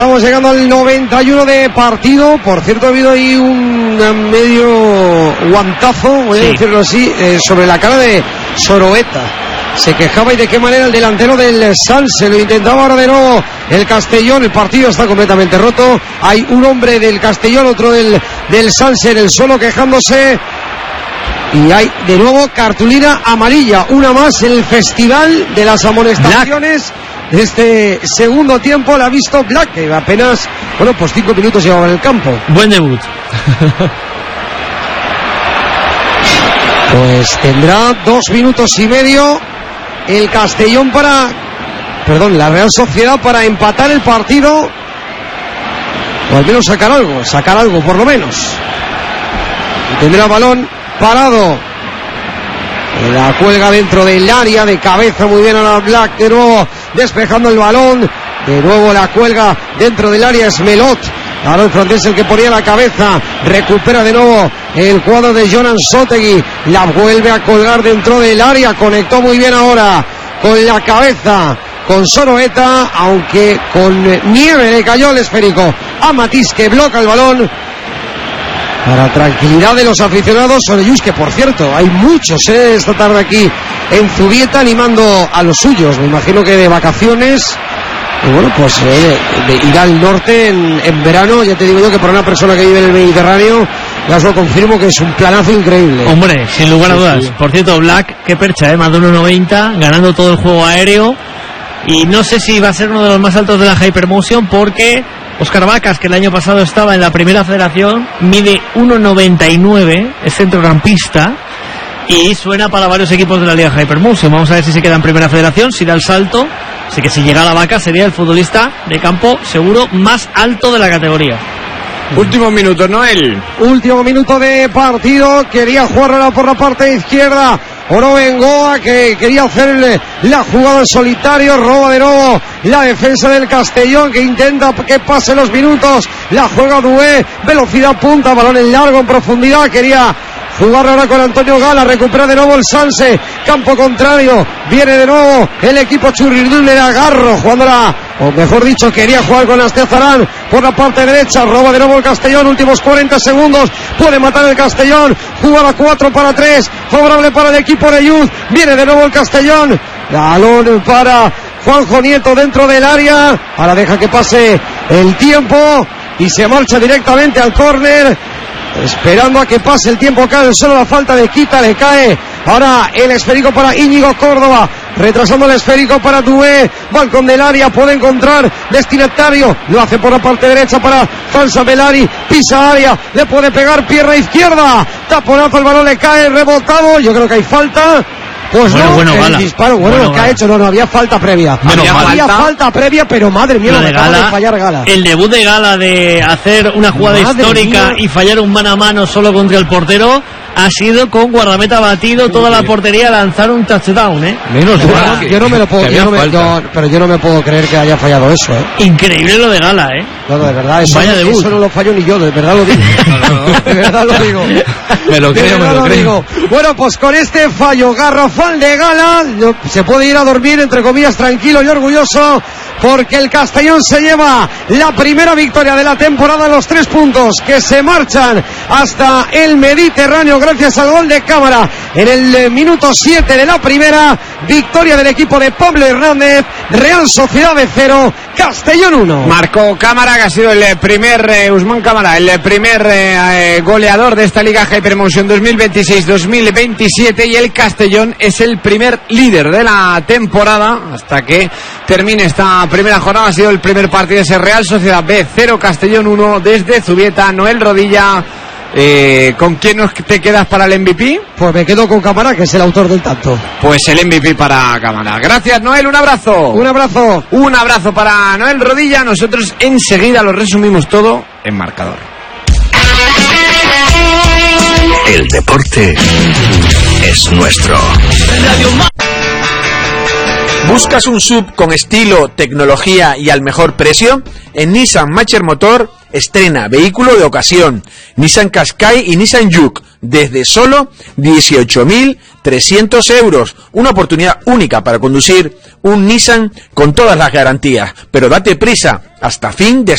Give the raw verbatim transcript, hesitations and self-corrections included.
Estamos llegando al noventa y uno de partido. Por cierto, ha habido ahí un medio guantazo, voy a sí. decirlo así, eh, sobre la cara de Soroeta. Se quejaba y de qué manera el delantero del Sanse. Lo intentaba ahora de nuevo el Castellón. El partido está completamente roto. Hay un hombre del Castellón, otro del, del Sanse en el suelo quejándose. Y hay de nuevo cartulina amarilla. Una más en el festival de las amonestaciones. Black. Este segundo tiempo la ha visto Black, que apenas, bueno, pues cinco minutos llevaba en el campo. Buen debut. Pues tendrá dos minutos y medio el Castellón para, perdón, la Real Sociedad para empatar el partido, o al menos sacar algo, sacar algo por lo menos. Y tendrá balón parado. La cuelga dentro del área, de cabeza muy bien a la Black, de nuevo despejando el balón, de nuevo la cuelga dentro del área, es Melot, ahora el francés el que ponía la cabeza, recupera de nuevo el cuadro de Jonan Sotegui, la vuelve a colgar dentro del área, conectó muy bien ahora con la cabeza con Soroeta, aunque con nieve le cayó el esférico a Matís, que bloca el balón. Para tranquilidad de los aficionados, Orellús, que por cierto, hay muchos eh, esta tarde aquí en Zubieta animando a los suyos. Me imagino que de vacaciones. Y bueno, pues eh, de ir al norte en, en verano, ya te digo yo que para una persona que vive en el Mediterráneo, ya os lo confirmo que es un planazo increíble. Hombre, sin lugar a dudas. Sí, sí. Por cierto, Black, qué percha, eh, más de uno noventa, ganando todo el juego aéreo. Y no sé si va a ser uno de los más altos de la Hypermotion, porque Óscar Vacas, que el año pasado estaba en la primera federación, mide uno noventa y nueve, es centrocampista y suena para varios equipos de la Liga Hypermotion. Vamos a ver si se queda en primera federación, si da el salto. Así que si llega a la Vaca sería el futbolista de campo seguro más alto de la categoría. Último minuto, Noel. Último minuto de partido. Quería jugarla por la parte izquierda Oro Bengoa, que quería hacerle la jugada en solitario. Roba de nuevo la defensa del Castellón, que intenta que pase los minutos. La juega Dué, velocidad punta, balón en largo, en profundidad. Quería jugar ahora con Antonio Gala, recupera de nuevo el Sanse, campo contrario, viene de nuevo el equipo churridul de Agarro, jugándola, o mejor dicho, quería jugar con Astezarán por la parte derecha, roba de nuevo el Castellón, últimos cuarenta segundos, puede matar el Castellón, jugada cuatro para tres, favorable para el equipo de Youth, viene de nuevo el Castellón, balón para Juanjo Nieto dentro del área, ahora deja que pase el tiempo y se marcha directamente al córner, esperando a que pase el tiempo. Cae solo la falta de Quita, le cae ahora el esférico para Íñigo Córdoba, retrasando el esférico para Dué, balcón del área, puede encontrar destinatario, lo hace por la parte derecha para Falsa Belari, pisa área, le puede pegar pierna izquierda, taponazo, el balón le cae, rebotado, yo creo que hay falta. Pues bueno, no, bueno, el Gala. disparo, bueno, bueno, lo que Gala. ha hecho, no, no, había falta previa. Bueno, había, había falta. falta previa, pero madre mía, lo de que acaba Gala, de fallar Gala. El debut de Gala de hacer una jugada Madre histórica mía. y fallar un mano a mano solo contra el portero ha sido con guardameta batido, toda la portería, lanzar un touchdown, ¿eh? Menos mal. Yo no me lo puedo, yo no me, yo, pero yo no me puedo creer que haya fallado eso, ¿eh? Increíble lo de Gala, ¿eh? No, no, de verdad, eso, Vaya debut. eso no lo fallo ni yo, de verdad lo digo. No, no, no. De verdad lo digo. Me lo creo, me lo creo. Digo. Bueno, pues con este fallo garrafal de Gala, se puede ir a dormir, entre comillas, tranquilo y orgulloso, porque el Castellón se lleva la primera victoria de la temporada, los tres puntos que se marchan hasta el Mediterráneo gracias al gol de Cámara en el minuto siete de la primera. Victoria del equipo de Pablo Hernández, Real Sociedad de cero, Castellón uno. Marcó Cámara, que ha sido el primer, eh, Usman Cámara, el primer eh, eh, goleador de esta Liga Hypermotion dos mil veintiséis dos mil veintisiete, y el Castellón es el primer líder de la temporada hasta que termine esta primera jornada. Ha sido el primer partido, ese Real Sociedad B cero, Castellón uno, desde Zubieta. Noel Rodilla, eh, ¿con quién nos te quedas para el M V P? Pues me quedo con Cámara, que es el autor del tanto. Pues el M V P para Cámara. Gracias, Noel, un abrazo. Un abrazo. Un abrazo para Noel Rodilla. Nosotros enseguida lo resumimos todo en marcador. El deporte es nuestro. ¿Buscas un sub con estilo, tecnología y al mejor precio? En Nissan Matcher Motor estrena vehículo de ocasión, Nissan Qashqai y Nissan Juke, desde solo dieciocho mil trescientos euros. Una oportunidad única para conducir un Nissan con todas las garantías. Pero date prisa, hasta fin de